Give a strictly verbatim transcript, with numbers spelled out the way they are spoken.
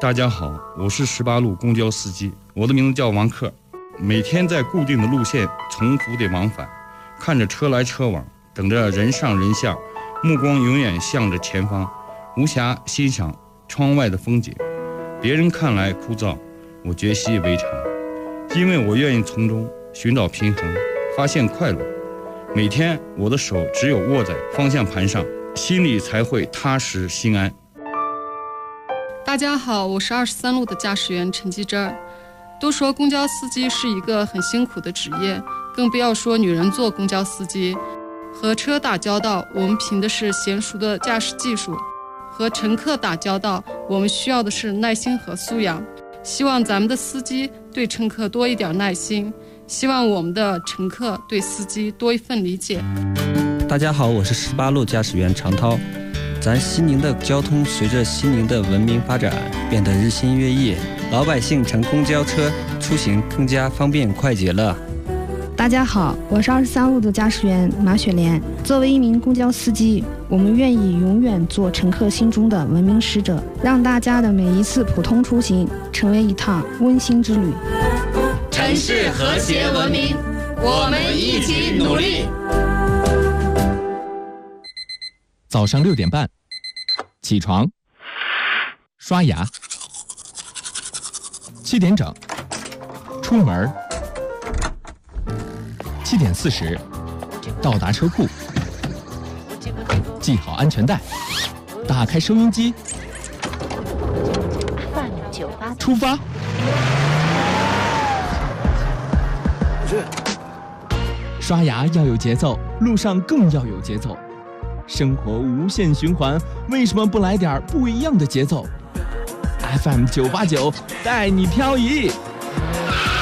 大家好，我是十八路公交司机，我的名字叫王克，每天在固定的路线重复的往返，看着车来车往，等着人上人下，目光永远向着前方，无暇欣赏窗外的风景。别人看来枯燥，我觉习以为常，因为我愿意从中寻找平衡，发现快乐。每天我的手只有握在方向盘上，心里才会踏实心安。 大家好，我是二十三路的驾驶员陈继珍。都说公交司机是一个很辛苦的职业，更不要说女人做公交司机。和车打交道，我们凭的是娴熟的驾驶技术；和乘客打交道，我们需要的是耐心和素养。希望咱们的司机对乘客多一点耐心，希望我们的乘客对司机多一份理解。 大家好，我是十八路驾驶员常涛。咱西宁的交通随着西宁的文明发展变得日新月异，老百姓乘公交车出行更加方便快捷了。 大家好，我是二十三路的驾驶员马雪莲。作为一名公交司机，我们愿意永远做乘客心中的文明使者，让大家的每一次普通出行成为一趟温馨之旅。 城市和谐文明，我们一起努力。 早上六点半起床，刷牙，七点整出门，七点四十到达车库，系好安全带，打开收音机，出发。刷牙要有节奏，路上更要有节奏。生活无限循环，为什么不来点不一样的节奏？ F M 九八九带你漂移。